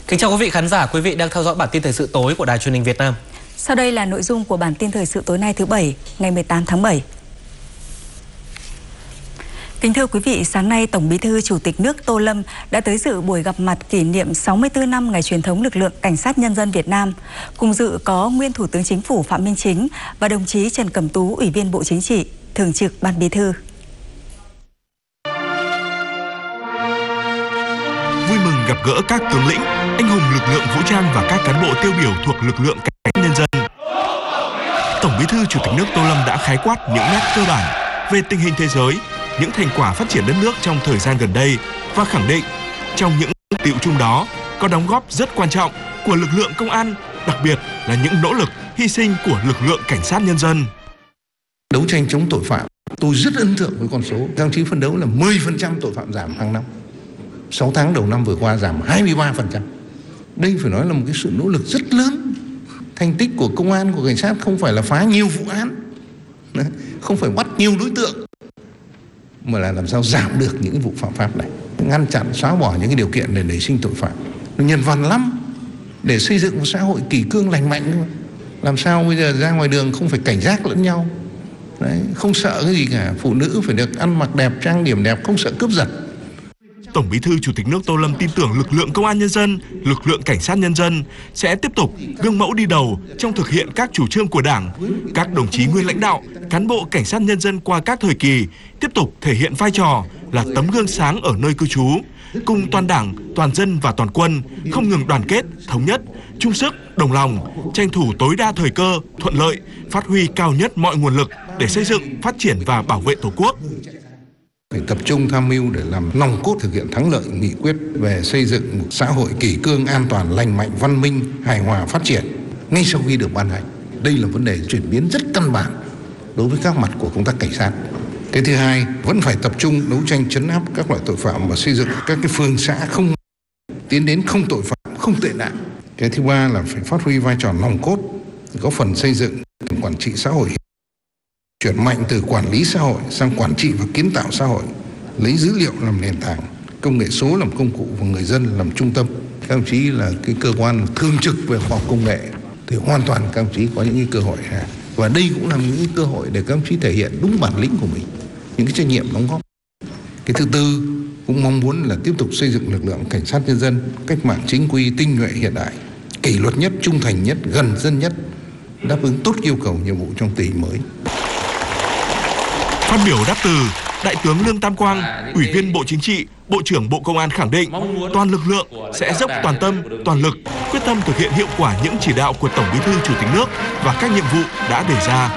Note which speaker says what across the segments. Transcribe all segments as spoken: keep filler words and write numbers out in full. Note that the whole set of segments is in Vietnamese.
Speaker 1: Kính chào quý vị khán giả, quý vị đang theo dõi bản tin thời sự tối của Đài Truyền hình Việt Nam.
Speaker 2: Sau đây là nội dung của bản tin thời sự tối nay thứ Bảy, ngày mười tám tháng bảy. Kính thưa quý vị, sáng nay Tổng Bí thư Chủ tịch nước Tô Lâm đã tới dự buổi gặp mặt kỷ niệm sáu mươi tư năm ngày truyền thống lực lượng Cảnh sát Nhân dân Việt Nam. Cùng dự có nguyên Thủ tướng Chính phủ Phạm Minh Chính và đồng chí Trần Cẩm Tú, Ủy viên Bộ Chính trị, Thường trực Ban Bí thư.
Speaker 3: Vui mừng gặp gỡ các tướng lĩnh, anh hùng lực lượng vũ trang và các cán bộ tiêu biểu thuộc lực lượng Cảnh sát Nhân dân. Tổng Bí thư Chủ tịch nước Tô Lâm đã khái quát những nét cơ bản về tình hình thế giới, những thành quả phát triển đất nước trong thời gian gần đây và khẳng định trong những thành tựu chung đó có đóng góp rất quan trọng của lực lượng công an, đặc biệt là những nỗ lực, hy sinh của lực lượng Cảnh sát Nhân dân.
Speaker 4: Đấu tranh chống tội phạm, tôi rất ấn tượng với con số. Các đồng chí phấn đấu là mười phần trăm tội phạm giảm hàng năm. sáu tháng đầu năm vừa qua giảm hai mươi ba phần trăm. Đây phải nói là một cái sự nỗ lực rất lớn. Thành tích của công an, của cảnh sát không phải là phá nhiều vụ án, không phải bắt nhiều đối tượng, mà là làm sao giảm được những vụ phạm pháp này, ngăn chặn, xóa bỏ những cái điều kiện để nảy sinh tội phạm. Nó nhân văn lắm, để xây dựng một xã hội kỷ cương lành mạnh. Làm sao bây giờ ra ngoài đường không phải cảnh giác lẫn nhau. Đấy, không sợ cái gì cả, phụ nữ phải được ăn mặc đẹp, trang điểm đẹp, không sợ cướp giật.
Speaker 3: Tổng Bí thư Chủ tịch nước Tô Lâm tin tưởng lực lượng Công an Nhân dân, lực lượng Cảnh sát Nhân dân sẽ tiếp tục gương mẫu đi đầu trong thực hiện các chủ trương của Đảng. Các đồng chí nguyên lãnh đạo, cán bộ Cảnh sát Nhân dân qua các thời kỳ tiếp tục thể hiện vai trò là tấm gương sáng ở nơi cư trú, cùng toàn Đảng, toàn dân và toàn quân không ngừng đoàn kết, thống nhất, chung sức, đồng lòng, tranh thủ tối đa thời cơ, thuận lợi, phát huy cao nhất mọi nguồn lực để xây dựng, phát triển và bảo vệ Tổ quốc.
Speaker 4: Phải tập trung tham mưu để làm nòng cốt thực hiện thắng lợi nghị quyết về xây dựng một xã hội kỷ cương, an toàn, lành mạnh, văn minh, hài hòa, phát triển ngay sau khi được ban hành. Đây là vấn đề chuyển biến rất căn bản đối với các mặt của công tác cảnh sát. Cái thứ hai, vẫn phải tập trung đấu tranh trấn áp các loại tội phạm và xây dựng các cái phường xã không tiến đến không tội phạm, không tệ nạn. Cái thứ ba là phải phát huy vai trò nòng cốt, có phần xây dựng quản trị xã hội, chuyển mạnh từ quản lý xã hội sang quản trị và kiến tạo xã hội, lấy dữ liệu làm nền tảng, công nghệ số làm công cụ và người dân làm trung tâm. Các đồng chí là cái cơ quan thường trực về khoa học công nghệ thì hoàn toàn các đồng chí có những cái cơ hội này. Và đây cũng là những cái cơ hội để các đồng chí thể hiện đúng bản lĩnh của mình, những cái trách nhiệm đóng góp. Cái thứ tư cũng mong muốn là tiếp tục xây dựng lực lượng Cảnh sát Nhân dân cách mạng chính quy, tinh nhuệ, hiện đại, kỷ luật nhất, trung thành nhất, gần dân nhất, đáp ứng tốt yêu cầu nhiệm vụ trong tình hình mới.
Speaker 3: Phát biểu đáp từ, Đại tướng Lương Tam Quang, Ủy viên Bộ Chính trị, Bộ trưởng Bộ Công an khẳng định toàn lực lượng sẽ dốc toàn tâm, toàn lực, quyết tâm thực hiện hiệu quả những chỉ đạo của Tổng Bí thư Chủ tịch nước và các nhiệm vụ đã đề ra.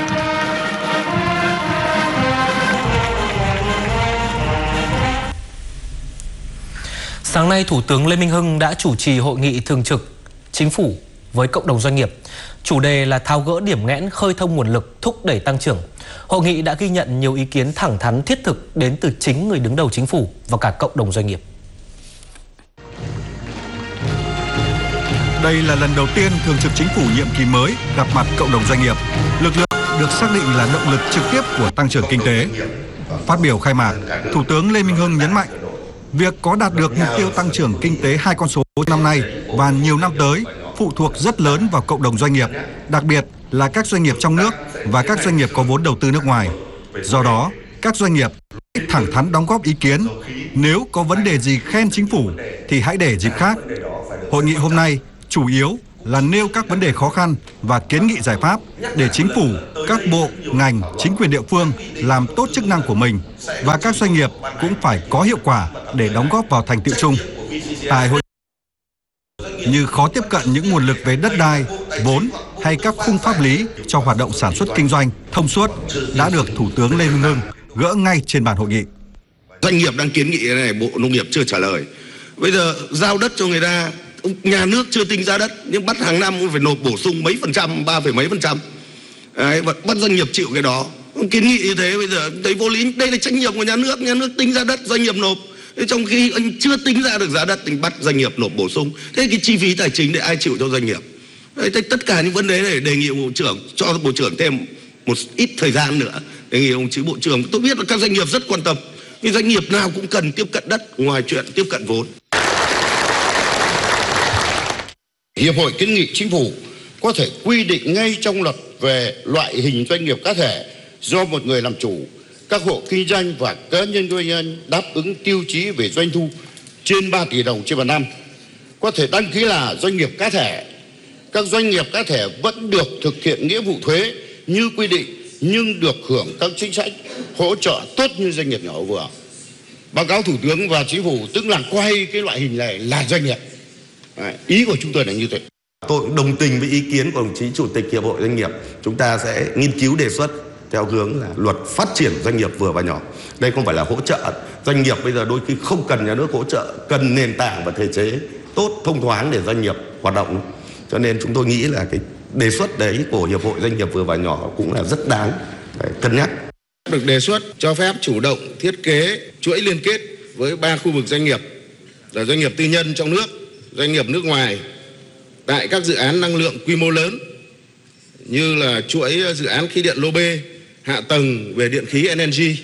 Speaker 1: Sáng nay, Thủ tướng Lê Minh Hưng đã chủ trì hội nghị thường trực Chính phủ với cộng đồng doanh nghiệp. Chủ đề là tháo gỡ điểm nghẽn, khơi thông nguồn lực, thúc đẩy tăng trưởng. Hội nghị đã ghi nhận nhiều ý kiến thẳng thắn, thiết thực đến từ chính người đứng đầu chính phủ và cả cộng đồng doanh nghiệp.
Speaker 5: Đây là lần đầu tiên Thường trực Chính phủ nhiệm kỳ mới gặp mặt cộng đồng doanh nghiệp. Lực lượng được xác định là động lực trực tiếp của tăng trưởng kinh tế. Phát biểu khai mạc, Thủ tướng Lê Minh Hưng nhấn mạnh, việc có đạt được mục tiêu tăng trưởng kinh tế hai con số năm nay và nhiều năm tới phụ thuộc rất lớn vào cộng đồng doanh nghiệp, đặc biệt là các doanh nghiệp trong nước và các doanh nghiệp có vốn đầu tư nước ngoài. Do đó, các doanh nghiệp thẳng thắn đóng góp ý kiến. Nếu có vấn đề gì khen chính phủ thì hãy để dịp khác. Hội nghị hôm nay chủ yếu là nêu các vấn đề khó khăn và kiến nghị giải pháp để chính phủ, các bộ, ngành, chính quyền địa phương làm tốt chức năng của mình và các doanh nghiệp cũng phải có hiệu quả để đóng góp vào thành tựu chung. Tại hội như khó tiếp cận những nguồn lực về đất đai, vốn hay các khung pháp lý cho hoạt động sản xuất kinh doanh thông suốt đã được Thủ tướng Lê Minh Hưng gỡ ngay trên bàn hội nghị.
Speaker 6: Doanh nghiệp đang kiến nghị cái này, Bộ Nông nghiệp chưa trả lời. Bây giờ giao đất cho người ta, nhà nước chưa tính giá đất nhưng bắt hàng năm cũng phải nộp bổ sung mấy phần trăm, ba phẩy mấy phần trăm. Đấy, bắt doanh nghiệp chịu cái đó. Kiến nghị như thế bây giờ thấy vô lý. Đây là trách nhiệm của nhà nước, nhà nước tính giá đất, doanh nghiệp nộp. Trong khi anh chưa tính ra được giá đất thì bắt doanh nghiệp nộp bổ sung. Thế cái chi phí tài chính để ai chịu cho doanh nghiệp? Đấy, tất cả những vấn đề này đề nghị Bộ trưởng cho Bộ trưởng thêm một ít thời gian nữa. Đề nghị ông chí Bộ trưởng, tôi biết là các doanh nghiệp rất quan tâm, nhưng doanh nghiệp nào cũng cần tiếp cận đất ngoài chuyện tiếp cận vốn.
Speaker 7: Hiệp hội kiến nghị Chính phủ có thể quy định ngay trong luật về loại hình doanh nghiệp cá thể do một người làm chủ, các hộ kinh doanh và cá nhân doanh nhân đáp ứng tiêu chí về doanh thu trên ba tỷ đồng trên một năm có thể đăng ký là doanh nghiệp cá thể. Các doanh nghiệp cá thể vẫn được thực hiện nghĩa vụ thuế như quy định nhưng được hưởng các chính sách hỗ trợ tốt như doanh nghiệp nhỏ và vừa. Báo cáo Thủ tướng và Chính phủ tức là coi cái loại hình này là doanh nghiệp. Đấy, ý của chúng tôi là như thế.
Speaker 6: Tôi cũng đồng tình với ý kiến của đồng chí Chủ tịch Hiệp hội Doanh nghiệp. Chúng ta sẽ nghiên cứu đề xuất theo hướng là luật phát triển doanh nghiệp vừa và nhỏ. Đây không phải là hỗ trợ. Doanh nghiệp bây giờ đôi khi không cần nhà nước hỗ trợ, cần nền tảng và thể chế tốt, thông thoáng để doanh nghiệp hoạt động. Cho nên chúng tôi nghĩ là cái đề xuất đấy của Hiệp hội Doanh nghiệp vừa và nhỏ cũng là rất đáng phải cân nhắc.
Speaker 7: Được đề xuất cho phép chủ động thiết kế chuỗi liên kết với ba khu vực doanh nghiệp là doanh nghiệp tư nhân trong nước, doanh nghiệp nước ngoài tại các dự án năng lượng quy mô lớn như là chuỗi dự án khí điện lô bê, hạ tầng về điện khí en giê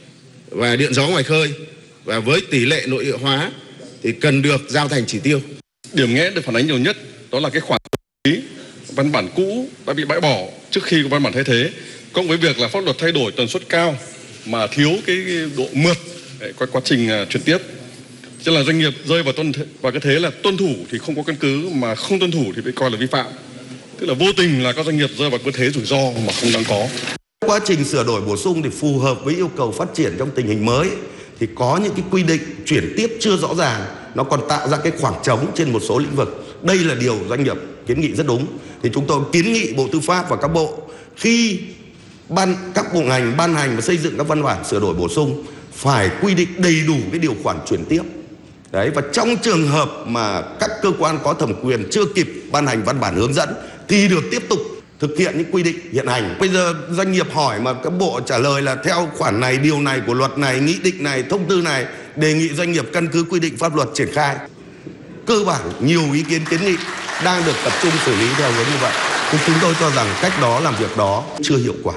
Speaker 7: và điện gió ngoài khơi, và với tỷ lệ nội địa hóa thì cần được giao thành chỉ tiêu.
Speaker 8: Điểm nghẽn được phản ánh nhiều nhất đó là cái khoản phí văn bản cũ đã bị bãi bỏ trước khi có văn bản thay thế, cộng với việc là pháp luật thay đổi tần suất cao mà thiếu cái độ mượt qua quá trình chuyển tiếp. Cho là doanh nghiệp rơi vào tuân vào cái thế là tuân thủ thì không có căn cứ, mà không tuân thủ thì bị coi là vi phạm. Tức là vô tình là các doanh nghiệp rơi vào cái thế rủi ro mà không đáng có.
Speaker 6: Quá trình sửa đổi bổ sung thì phù hợp với yêu cầu phát triển trong tình hình mới thì có những cái quy định chuyển tiếp chưa rõ ràng, nó còn tạo ra cái khoảng trống trên một số lĩnh vực. Đây là điều doanh nghiệp kiến nghị rất đúng. Thì chúng tôi kiến nghị Bộ Tư pháp và các bộ khi ban các bộ ngành ban hành và xây dựng các văn bản sửa đổi bổ sung phải quy định đầy đủ cái điều khoản chuyển tiếp. Đấy, và trong trường hợp mà các cơ quan có thẩm quyền chưa kịp ban hành văn bản hướng dẫn thì được tiếp tục thực hiện những quy định hiện hành. Bây giờ doanh nghiệp hỏi mà các bộ trả lời là theo khoản này, điều này của luật này, nghị định này, thông tư này, đề nghị doanh nghiệp căn cứ quy định pháp luật triển khai. Cơ bản nhiều ý kiến kiến nghị đang được tập trung xử lý theo hướng như vậy. Nhưng chúng tôi cho rằng cách đó làm việc đó chưa hiệu quả.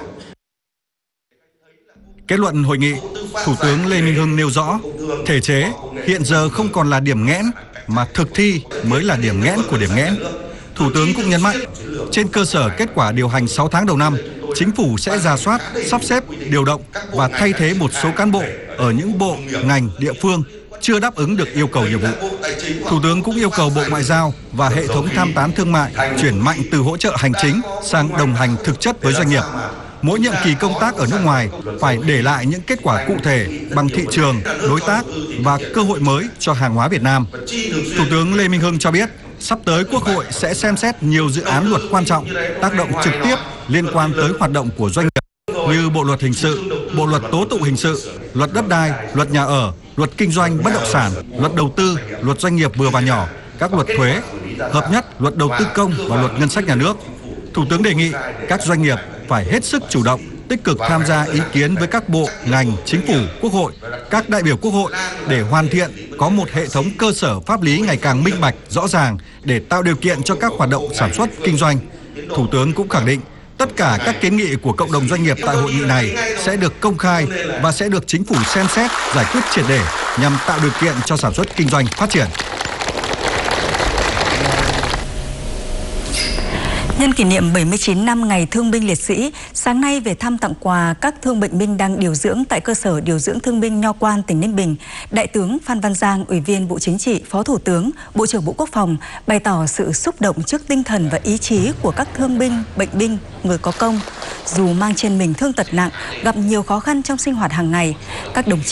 Speaker 5: Kết luận hội nghị, Thủ tướng Lê Minh Hưng nêu rõ, thể chế hiện giờ không còn là điểm nghẽn mà thực thi mới là điểm nghẽn của điểm nghẽn. Thủ tướng cũng nhấn mạnh, trên cơ sở kết quả điều hành sáu tháng đầu năm, Chính phủ sẽ rà soát, sắp xếp, điều động và thay thế một số cán bộ ở những bộ, ngành, địa phương chưa đáp ứng được yêu cầu nhiệm vụ. Thủ tướng cũng yêu cầu Bộ Ngoại giao và hệ thống tham tán thương mại chuyển mạnh từ hỗ trợ hành chính sang đồng hành thực chất với doanh nghiệp. Mỗi nhiệm kỳ công tác ở nước ngoài phải để lại những kết quả cụ thể bằng thị trường, đối tác và cơ hội mới cho hàng hóa Việt Nam. Thủ tướng Lê Minh Hưng cho biết, sắp tới Quốc hội sẽ xem xét nhiều dự án luật quan trọng tác động trực tiếp liên quan tới hoạt động của doanh nghiệp như Bộ luật hình sự, Bộ luật tố tụng hình sự, Luật đất đai, Luật nhà ở, Luật kinh doanh bất động sản, Luật đầu tư, Luật doanh nghiệp vừa và nhỏ, các luật thuế, hợp nhất Luật đầu tư công và Luật ngân sách nhà nước. Thủ tướng đề nghị các doanh nghiệp phải hết sức chủ động, tích cực tham gia ý kiến với các bộ, ngành, chính phủ, quốc hội, các đại biểu quốc hội để hoàn thiện có một hệ thống cơ sở pháp lý ngày càng minh bạch, rõ ràng để tạo điều kiện cho các hoạt động sản xuất, kinh doanh. Thủ tướng cũng khẳng định tất cả các kiến nghị của cộng đồng doanh nghiệp tại hội nghị này sẽ được công khai và sẽ được chính phủ xem xét, giải quyết triệt để nhằm tạo điều kiện cho sản xuất kinh doanh phát triển.
Speaker 2: Nhân kỷ niệm bảy mươi chín năm Ngày Thương binh Liệt sĩ, sáng nay về thăm tặng quà các thương bệnh binh đang điều dưỡng tại cơ sở điều dưỡng thương binh Nho Quan, tỉnh Ninh Bình, Đại tướng Phan Văn Giang, Ủy viên Bộ Chính trị, Phó Thủ tướng, Bộ trưởng Bộ Quốc phòng bày tỏ sự xúc động trước tinh thần và ý chí của các thương binh, bệnh binh, người có công. Dù mang trên mình thương tật nặng, gặp nhiều khó khăn trong sinh hoạt hàng ngày, các đồng chí